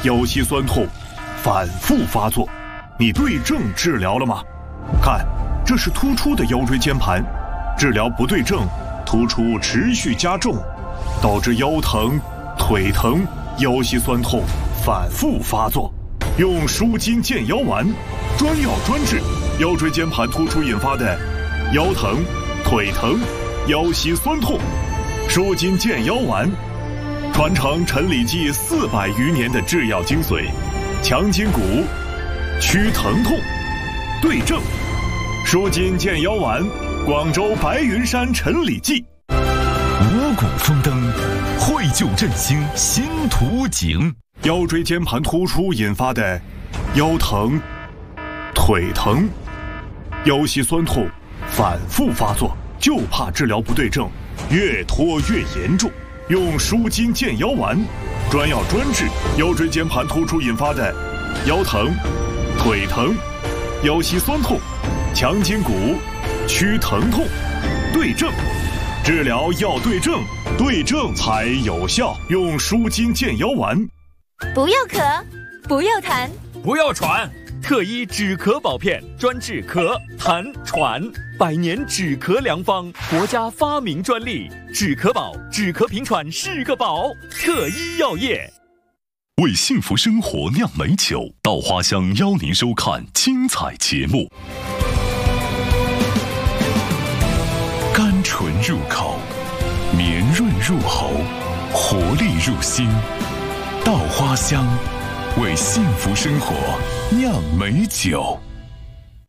腰膝酸痛反复发作，你对症治疗了吗？看，这是突出的腰椎间盘，治疗不对症，突出持续加重，导致腰疼、腿疼、腰膝酸痛反复发作。用舒筋健腰丸，专药专治腰椎间盘突出引发的腰疼、腿疼、腰膝酸痛。舒筋健腰丸，传承陈李济400余年的制药精髓，强筋骨，祛疼痛，对症。舒筋健腰丸，广州白云山陈李济。 五谷丰登，惠救振兴新图景。 腰椎间盘突出引发的腰疼、腿疼、腰膝酸痛反复发作，就怕治疗不对症，越拖越严重。用舒筋健腰丸，专药专治腰椎间盘突出引发的腰疼、腿疼、腰膝酸痛，强筋骨，祛疼痛，对症。治疗要对症，对症才有效。用舒筋健腰丸。 不要咳，不要痰， 不要喘，特医止咳保片，专治咳、痰、喘，100年止咳良方，国家发明专利，止咳宝，止咳平喘是个宝。特医药业为幸福生活酿美酒，稻花香邀您收看精彩节目。甘醇入口，绵润入喉，活力入心。稻花香，为幸福生活酿美酒。